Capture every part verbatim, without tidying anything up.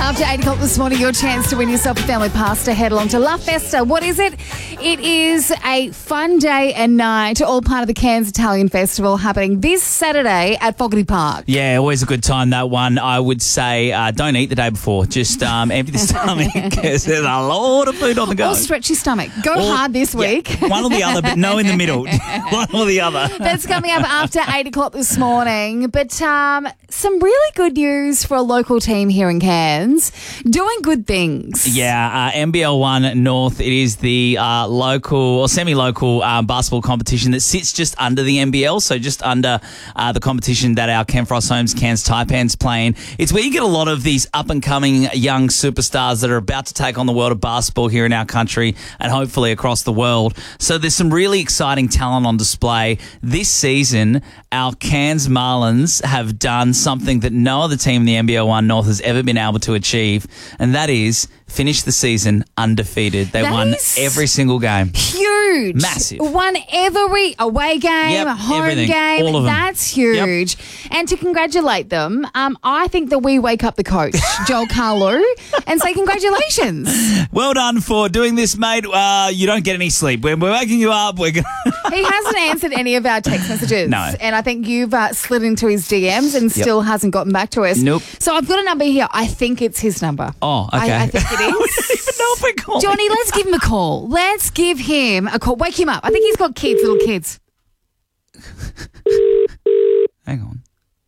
After eight o'clock this morning, your chance to win yourself a family pass to head along to La Festa. What is it? It is a fun day and night, all part of the Cairns Italian Festival happening this Saturday at Fogarty Park. Yeah, always a good time, that one. I would say uh, don't eat the day before. Just um, empty the stomach because there's a lot of food on the go. Or stretch your stomach. Go Or- hard this week. Yeah, one or the other, but no in the middle. One or the other. That's coming up after eight o'clock this morning. But um, some really good news for a local team here in Cairns. Doing good things. Yeah, uh, M B L one North, it is the uh, local or semi-local uh, basketball competition that sits just under the M B L, so just under uh, the competition that our Ken Frost Homes Cairns Taipans playing. It's where you get a lot of these up-and-coming young superstars that are about to take on the world of basketball here in our country and hopefully across the world. So there's some really exciting talent on display. This season, our Cairns Marlins have done something that no other team in the M B L one North has ever been able to achieve, and that is finish the season undefeated. They That won is every single game. Huge. Massive. Won every away game, Yep, home everything. game. All of them. That's huge. And to congratulate them, um, I think that we wake up the coach, Joel Carlo, and say congratulations. Well done for doing this, mate. Uh, you don't get any sleep. We're, we're waking you up. We're gonna He hasn't answered any of our text messages. No. And I think you've uh, slid into his D Ms and Yep. still hasn't gotten back to us. Nope. So I've got a number here. I think it's his number. Oh, okay. I, I think it is. I don't even know if we're calling. Johnny, let's give him a call. Let's give him a call. Wake him up. I think he's got kids, little kids. Hang on.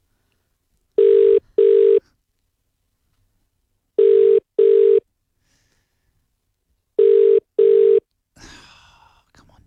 Come on.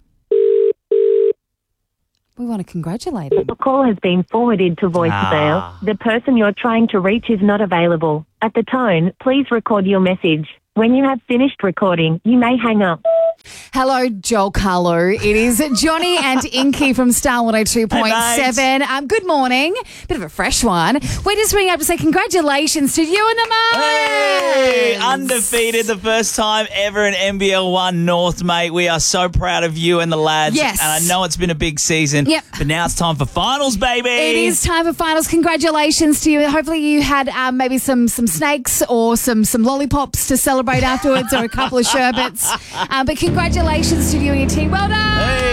We want to congratulate him. Your call has been forwarded to voicemail. Ah. The person you're trying to reach is not available. At the tone, please record your message. When you have finished recording, you may hang up. Hello, Joel Carlo. It is Johnny and Inky from Star one oh two point seven. Um, good morning. Bit of a fresh one. We're just ringing up to say congratulations to you and the Marlins. Hey, undefeated the first time ever in M B L one North, mate. We are so proud of you and the lads. Yes. And I know it's been a big season. Yep. But now it's time for finals, baby. It is time for finals. Congratulations to you. Hopefully you had um, maybe some some snakes or some some lollipops to celebrate afterwards or a couple of sherbets. Um, but congratulations to you and your team. Well done. Hey.